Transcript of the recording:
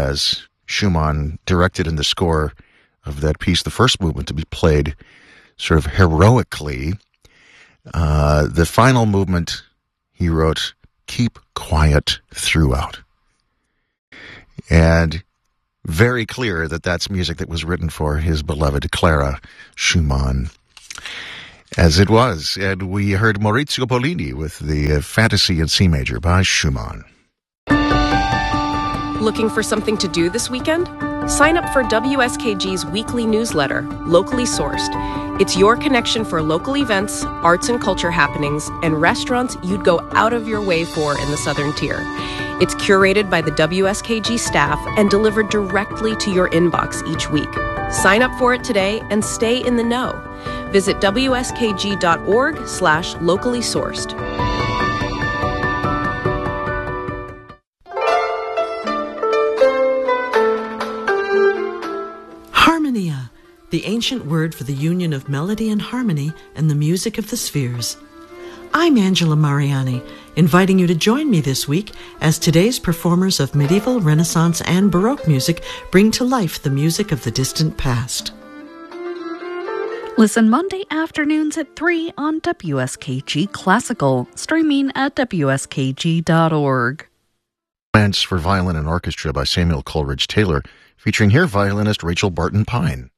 as Schumann directed in the score of that piece, the first movement, to be played sort of heroically. The final movement, he wrote, "Keep quiet throughout." And very clear that that's music that was written for his beloved Clara Schumann, as it was. And we heard Maurizio Pollini with the Fantasy in C Major by Schumann. Looking for something to do this weekend? Sign up for WSKG's weekly newsletter, Locally Sourced. It's your connection for local events, arts and culture happenings, and restaurants you'd go out of your way for in the Southern Tier. It's curated by the WSKG staff and delivered directly to your inbox each week. Sign up for it today and stay in the know. Visit wskg.org/locally sourced. Harmonia, the ancient word for the union of melody and harmony and the music of the spheres. I'm Angela Mariani, inviting you to join me this week as today's performers of medieval, Renaissance, and Baroque music bring to life the music of the distant past. Listen Monday afternoons at 3 on WSKG Classical, streaming at wskg.org. Romance for Violin and Orchestra by Samuel Coleridge Taylor, featuring here violinist Rachel Barton Pine.